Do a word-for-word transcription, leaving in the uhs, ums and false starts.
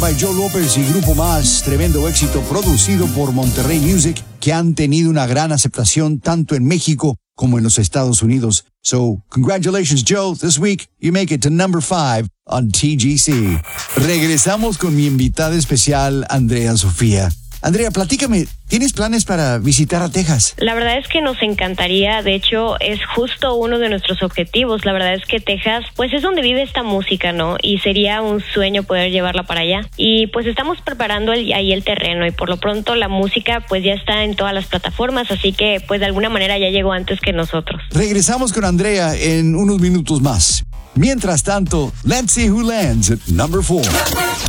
by Joe López y Grupo Más, tremendo éxito producido por Monterrey Music, que han tenido una gran aceptación tanto en México como en los Estados Unidos. So, congratulations, Joe. This week, you make it to number five on T G C. Regresamos con mi invitada especial, Andrea Sofía. Andrea, platícame, ¿tienes planes para visitar a Texas? La verdad es que nos encantaría, de hecho es justo uno de nuestros objetivos. La verdad es que Texas pues es donde vive esta música, ¿no? Y sería un sueño poder llevarla para allá. Y pues estamos preparando el, ahí el terreno y por lo pronto la música pues ya está en todas las plataformas, así que pues de alguna manera ya llegó antes que nosotros. Regresamos con Andrea en unos minutos más. Mientras tanto, let's see who lands at number four.